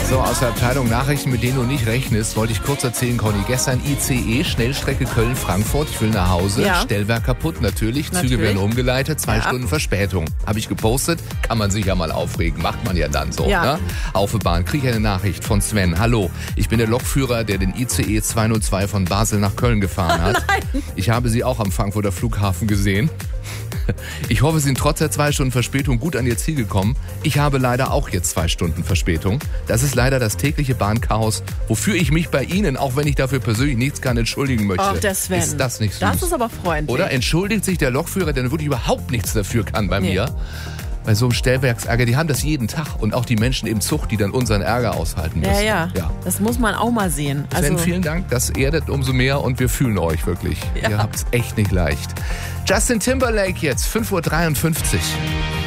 So, aus der Abteilung Nachrichten, mit denen du nicht rechnest, wollte ich kurz erzählen, Conny. Gestern ICE, Schnellstrecke Köln-Frankfurt. Ich will nach Hause. Ja. Stellwerk kaputt, natürlich. Züge werden umgeleitet. 2 Stunden Verspätung. Habe ich gepostet. Kann man sich ja mal aufregen. Macht man ja dann so. Ja. Ne? Auf der Bahn kriege ich eine Nachricht von Sven. Hallo, ich bin der Lokführer, der den ICE 202 von Basel nach Köln gefahren hat. Nein. Ich habe Sie auch am Frankfurter Flughafen gesehen. Ich hoffe, Sie sind trotz der 2 Stunden Verspätung gut an Ihr Ziel gekommen. Ich habe leider auch jetzt 2 Stunden Verspätung. Das ist leider das tägliche Bahnchaos, wofür ich mich bei Ihnen, auch wenn ich dafür persönlich nichts kann, entschuldigen möchte. Ach, der Sven. Ist das nicht süß? Das ist aber freundlich. Oder entschuldigt sich der Lokführer, der wirklich überhaupt nichts dafür kann bei mir. Bei so einem Stellwerksärger, die haben das jeden Tag. Und auch die Menschen im Zug, die dann unseren Ärger aushalten müssen. Ja. Das muss man auch mal sehen. Sven, vielen Dank, das erdet umso mehr und wir fühlen euch wirklich. Ja. Ihr habt es echt nicht leicht. Justin Timberlake jetzt, 5:53 Uhr.